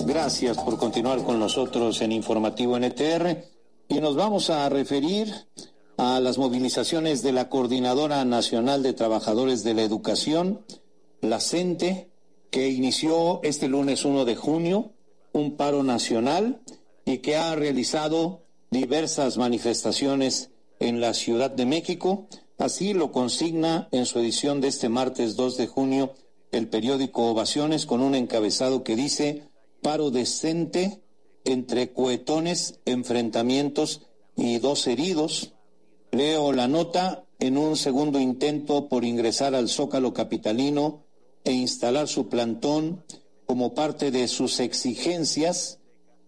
Gracias por continuar con nosotros en Informativo NTR y nos vamos a referir a las movilizaciones de la Coordinadora Nacional de Trabajadores de la Educación, la CENTE, que inició este lunes 1 de junio un paro nacional y que ha realizado diversas manifestaciones en la Ciudad de México. Así lo consigna en su edición de este martes 2 de junio el periódico Ovaciones, con un encabezado que dice: paro decente entre cohetones, enfrentamientos y 2 heridos. Leo la nota: en un segundo intento por ingresar al Zócalo capitalino e instalar su plantón como parte de sus exigencias,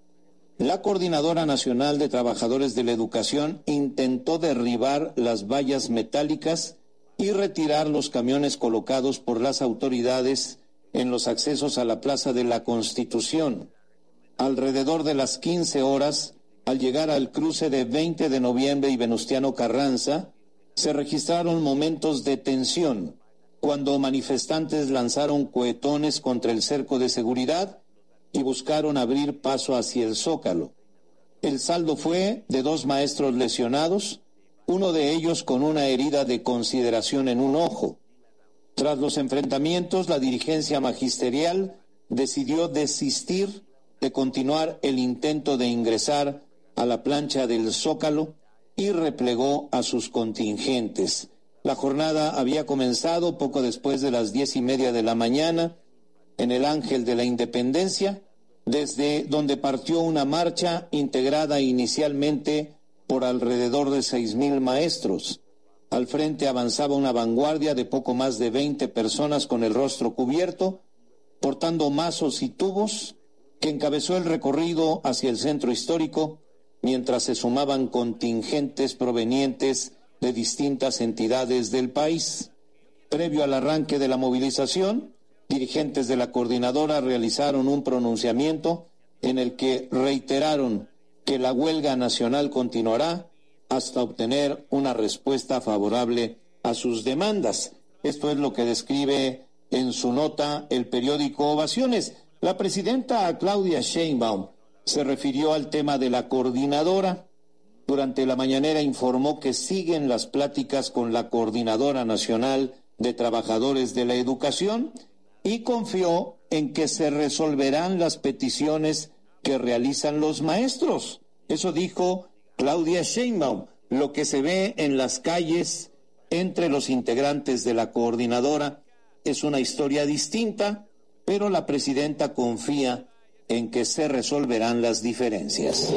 la Coordinadora Nacional de Trabajadores de la Educación intentó derribar las vallas metálicas y retirar los camiones colocados por las autoridades en los accesos a la Plaza de la Constitución. Alrededor de las 15 horas, al llegar al cruce de 20 de noviembre y Venustiano Carranza, se registraron momentos de tensión cuando manifestantes lanzaron cohetones contra el cerco de seguridad y buscaron abrir paso hacia el Zócalo. El saldo fue de 2 maestros lesionados, uno de ellos con una herida de consideración en un ojo. Tras los enfrentamientos, la dirigencia magisterial decidió desistir de continuar el intento de ingresar a la plancha del Zócalo y replegó a sus contingentes. La jornada había comenzado poco después de las 10:30 de la mañana en el Ángel de la Independencia, desde donde partió una marcha integrada inicialmente por alrededor de 6,000 maestros. Al frente avanzaba una vanguardia de poco más de 20 personas con el rostro cubierto, portando mazos y tubos, que encabezó el recorrido hacia el centro histórico, mientras se sumaban contingentes provenientes de distintas entidades del país. Previo al arranque de la movilización, dirigentes de la coordinadora realizaron un pronunciamiento en el que reiteraron que la huelga nacional continuará hasta obtener una respuesta favorable a sus demandas. Esto es lo que describe en su nota el periódico Ovaciones. La presidenta Claudia Sheinbaum se refirió al tema de la coordinadora. Durante la mañanera informó que siguen las pláticas con la Coordinadora Nacional de Trabajadores de la Educación y confió en que se resolverán las peticiones que realizan los maestros. Eso dijo Claudia Sheinbaum. Lo que se ve en las calles entre los integrantes de la coordinadora es una historia distinta, pero la presidenta confía en que se resolverán las diferencias.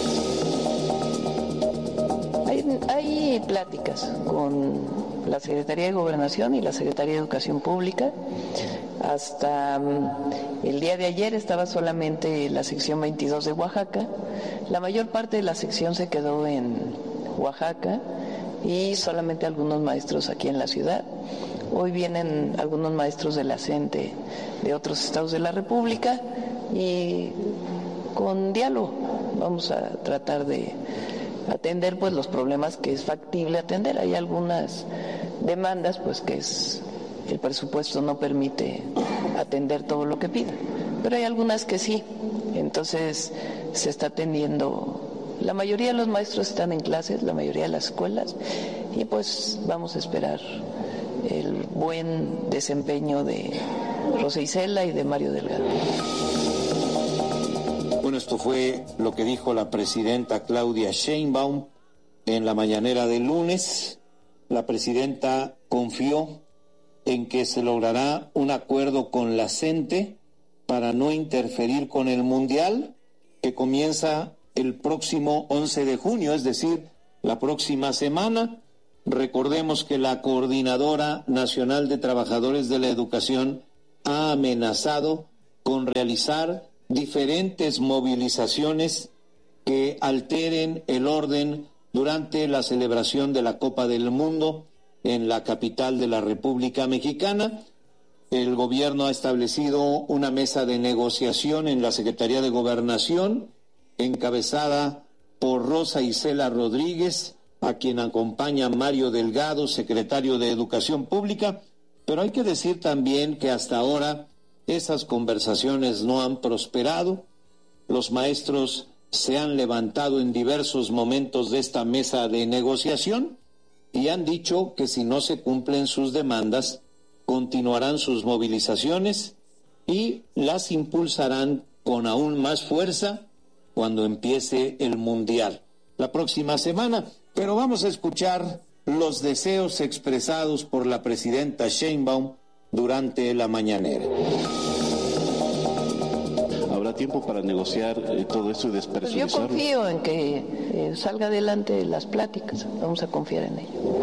Hay pláticas con la Secretaría de Gobernación y la Secretaría de Educación Pública. Hasta el día de ayer estaba solamente la sección 22 de Oaxaca. La mayor parte de la sección se quedó en Oaxaca y solamente algunos maestros aquí en la ciudad. Hoy vienen algunos maestros de la CENTE de otros estados de la República y con diálogo vamos a tratar de atender pues los problemas que es factible atender. Hay algunas demandas pues que el presupuesto no permite atender todo lo que piden, pero hay algunas que sí. Entonces se está atendiendo. La mayoría de los maestros están en clases, la mayoría de las escuelas, y pues vamos a esperar el buen desempeño de Rosa Isela y de Mario Delgado. Bueno, esto fue lo que dijo la presidenta Claudia Sheinbaum en la mañanera del lunes. La presidenta confió en que se logrará un acuerdo con la CENTE para no interferir con el Mundial, que comienza el próximo 11 de junio, es decir, la próxima semana. Recordemos que la Coordinadora Nacional de Trabajadores de la Educación ha amenazado con realizar diferentes movilizaciones que alteren el orden durante la celebración de la Copa del Mundo en la capital de la República Mexicana. El gobierno ha establecido una mesa de negociación en la Secretaría de Gobernación, encabezada por Rosa Isela Rodríguez, a quien acompaña Mario Delgado, secretario de Educación Pública, pero hay que decir también que hasta ahora esas conversaciones no han prosperado. Los maestros se han levantado en diversos momentos de esta mesa de negociación y han dicho que si no se cumplen sus demandas, continuarán sus movilizaciones y las impulsarán con aún más fuerza cuando empiece el Mundial la próxima semana. Pero vamos a escuchar los deseos expresados por la presidenta Sheinbaum durante la mañanera. ¿Habrá tiempo para negociar todo esto y despresurizarlo? Yo confío en que salga adelante las pláticas. Vamos a confiar en ello.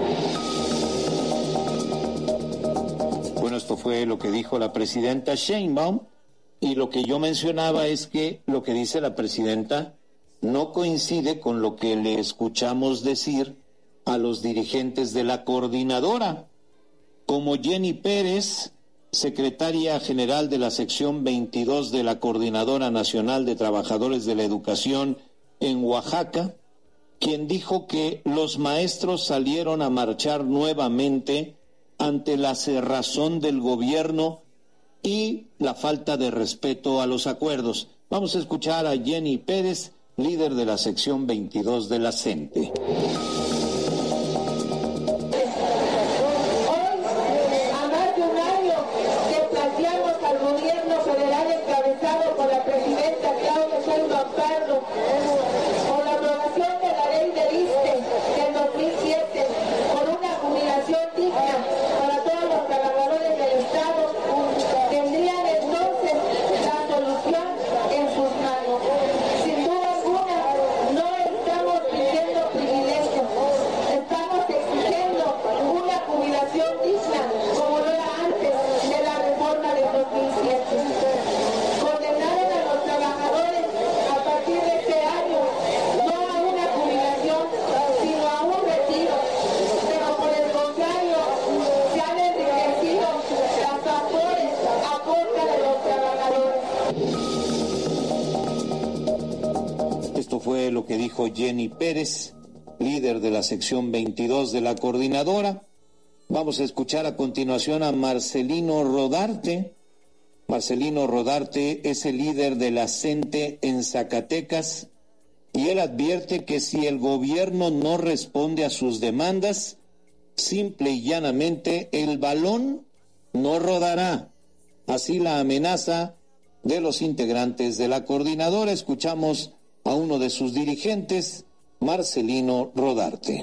Bueno, esto fue lo que dijo la presidenta Sheinbaum, y lo que yo mencionaba es que lo que dice la presidenta no coincide con lo que le escuchamos decir a los dirigentes de la coordinadora, como Jenny Pérez, secretaria general de la sección 22 de la Coordinadora Nacional de Trabajadores de la Educación en Oaxaca, quien dijo que los maestros salieron a marchar nuevamente ante la cerrazón del gobierno y la falta de respeto a los acuerdos. Vamos a escuchar a Jenny Pérez, líder de la sección 22 de la CENTE. Fue lo que dijo Jenny Pérez, líder de la sección 22 de la coordinadora. Vamos a escuchar a continuación a Marcelino Rodarte. Marcelino Rodarte es el líder de la CENTE en Zacatecas y él advierte que si el gobierno no responde a sus demandas, simple y llanamente el balón no rodará. Así la amenaza de los integrantes de la coordinadora. Escuchamos a uno de sus dirigentes, Marcelino Rodarte.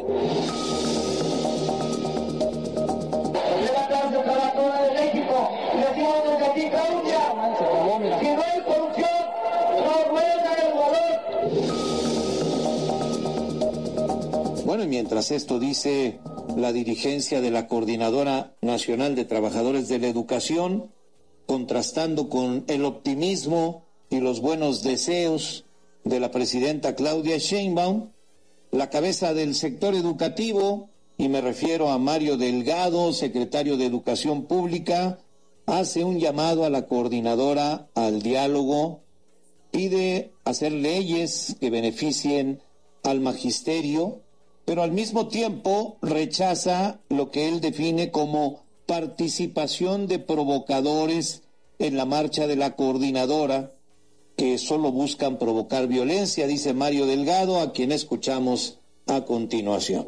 Un aplauso para todo el México. Y decimos desde aquí, Claudia, si no hay corrupción, no rueda el valor. Bueno, y mientras esto dice la dirigencia de la Coordinadora Nacional de Trabajadores de la Educación, contrastando con el optimismo y los buenos deseos de la presidenta Claudia Sheinbaum, la cabeza del sector educativo, y me refiero a Mario Delgado, secretario de Educación Pública, hace un llamado a la coordinadora al diálogo, pide hacer leyes que beneficien al magisterio, pero al mismo tiempo rechaza lo que él define como participación de provocadores en la marcha de la coordinadora, que solo buscan provocar violencia, dice Mario Delgado, a quien escuchamos a continuación.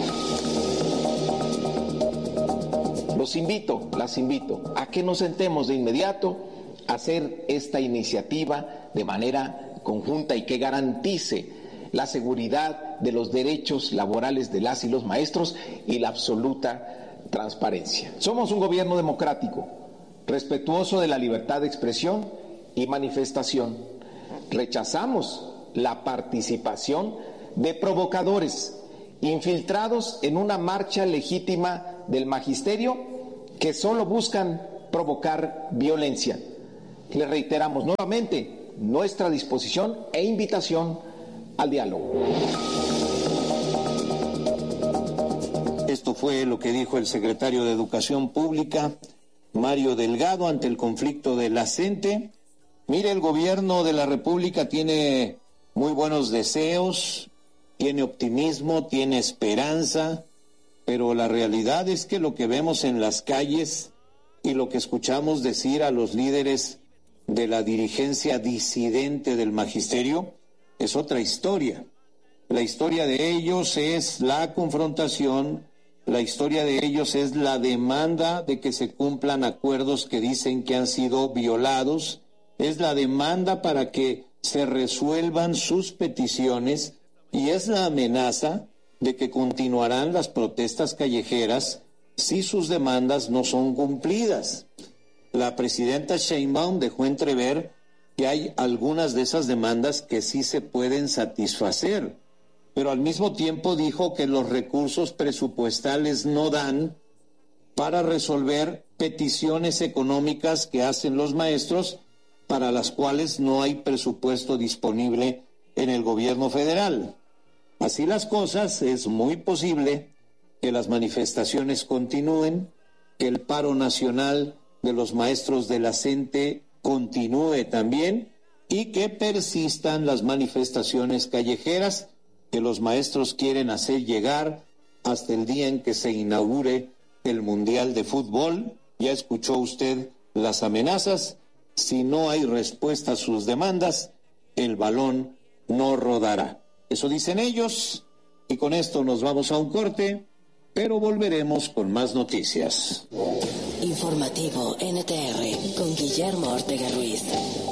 Las invito a que nos sentemos de inmediato a hacer esta iniciativa de manera conjunta y que garantice la seguridad de los derechos laborales de las y los maestros y la absoluta transparencia. Somos un gobierno democrático, respetuoso de la libertad de expresión y manifestación. Rechazamos la participación de provocadores infiltrados en una marcha legítima del magisterio que solo buscan provocar violencia. Le reiteramos nuevamente nuestra disposición e invitación al diálogo. Esto fue lo que dijo el secretario de Educación Pública, Mario Delgado, ante el conflicto de la CENTE. Mire, el gobierno de la República tiene muy buenos deseos, tiene optimismo, tiene esperanza, pero la realidad es que lo que vemos en las calles y lo que escuchamos decir a los líderes de la dirigencia disidente del magisterio es otra historia. La historia de ellos es la confrontación, la historia de ellos es la demanda de que se cumplan acuerdos que dicen que han sido violados, es la demanda para que se resuelvan sus peticiones y es la amenaza de que continuarán las protestas callejeras si sus demandas no son cumplidas. La presidenta Sheinbaum dejó entrever que hay algunas de esas demandas que sí se pueden satisfacer, pero al mismo tiempo dijo que los recursos presupuestales no dan para resolver peticiones económicas que hacen los maestros para las cuales no hay presupuesto disponible en el gobierno federal. Así las cosas, es muy posible que las manifestaciones continúen, que el paro nacional de los maestros de la CENTE continúe también y que persistan las manifestaciones callejeras que los maestros quieren hacer llegar hasta el día en que se inaugure el Mundial de Fútbol. Ya escuchó usted las amenazas. Si no hay respuesta a sus demandas, el balón no rodará. Eso dicen ellos, y con esto nos vamos a un corte, pero volveremos con más noticias. Informativo NTR con Guillermo Ortega Ruiz.